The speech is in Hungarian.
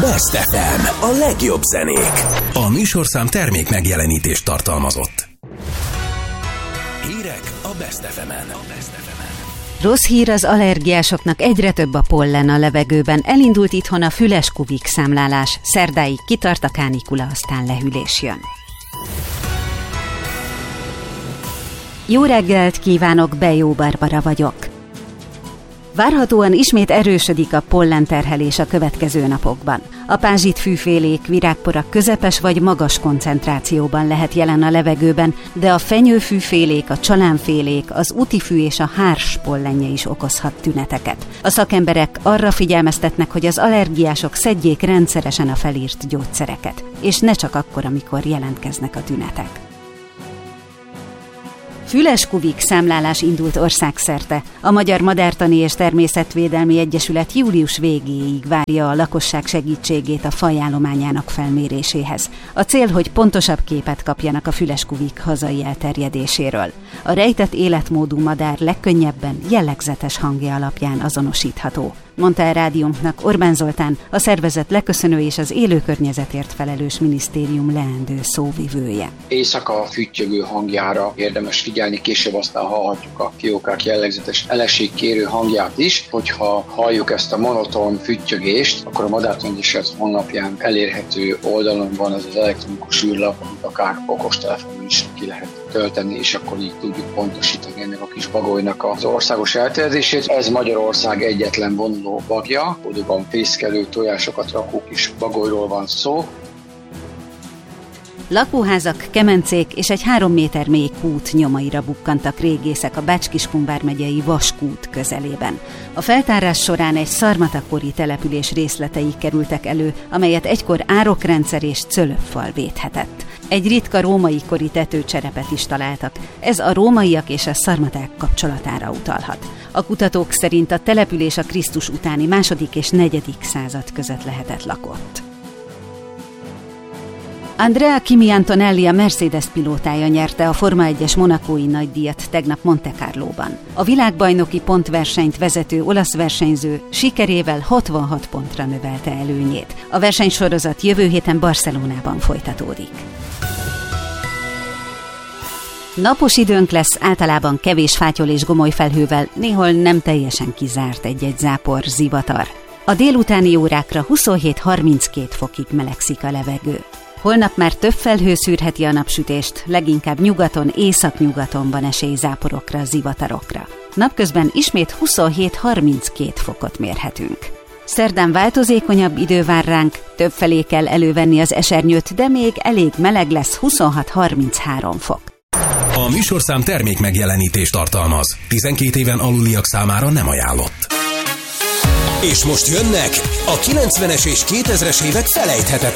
Best FM, a legjobb zenék. A műsorszám termék megjelenítést tartalmazott. Hírek a Best FM-en. Rossz hír az allergiásoknak, egyre több a pollen a levegőben. Elindult itthon a füles kuvik számlálás. Szerdáig kitart a kánikula, aztán lehűlés jön. Jó reggelt kívánok, Bejó Barbara vagyok. Várhatóan ismét erősödik a pollenterhelés a következő napokban. A pázsitfűfélék, virágporak közepes vagy magas koncentrációban lehet jelen a levegőben, de a fenyőfűfélék, a csalánfélék, az útifű és a hárs pollenje is okozhat tüneteket. A szakemberek arra figyelmeztetnek, hogy az allergiások szedjék rendszeresen a felírt gyógyszereket, és ne csak akkor, amikor jelentkeznek a tünetek. Füles kuvik számlálás indult országszerte. A Magyar Madártani és Természetvédelmi Egyesület július végéig várja a lakosság segítségét a faj állományának felméréséhez. A cél, hogy pontosabb képet kapjanak a füles kuvik hazai elterjedéséről. A rejtett életmódú madár legkönnyebben jellegzetes hangja alapján azonosítható, mondta el rádiónknak Orbán Zoltán, a szervezet leköszönő és az élő környezetért felelős minisztérium leendő szóvivője. Éjszaka füttyögő hangjára érdemes figyelni, később aztán hallhatjuk a fiókák jellegzetes elességkérő hangját is. Hogyha halljuk ezt a monoton füttyögést, akkor a Madártani Egyesület honlapján elérhető oldalon van az elektronikus űrlap, amit akár okostelefonon is ki lehet tölteni, és akkor így tudjuk pontosítani ennek a kis bagolynak az országos elterjedését. Ez Magyarország egyetlen vonuló bagja, odaban fészkelő, tojásokat rakó kis bagolyról van szó. Lakóházak, kemencék és egy 3 méter mély kút nyomaira bukkantak régészek a Bács-Kiskun vármegyei Vaskút közelében. A feltárás során egy szarmatakori település részletei kerültek elő, amelyet egykor árokrendszer és cölöpfal védhetett. Egy ritka római kori tetőcserepet is találtak. Ez a rómaiak és a szarmaták kapcsolatára utalhat. A kutatók szerint a település a Krisztus utáni 2. és 4. század között lehetett lakott. Andrea Kimi Antonelli, a Mercedes pilótája nyerte a Forma 1-es monacói nagydíjat tegnap Monte Carlóban. A világbajnoki pontversenyt vezető olasz versenyző sikerével 66 pontra növelte előnyét. A versenysorozat jövő héten Barcelonában folytatódik. Napos időnk lesz, általában kevés fátyol és gomoly felhővel, néhol nem teljesen kizárt egy-egy zápor, zivatar. A délutáni órákra 27-32 fokig melegszik a levegő. Holnap már több felhő szűrheti a napsütést, leginkább nyugaton, északnyugaton van esély záporokra, zivatarokra. Napközben ismét 27-32 fokot mérhetünk. Szerdán változékonyabb idő vár ránk, többfelé kell elővenni az esernyőt, de még elég meleg lesz, 26-33 fok. A műsorszám termék megjelenítést tartalmaz. 12 éven aluliak számára nem ajánlott. És most jönnek a 90-es és 2000-es évek felejthetetlen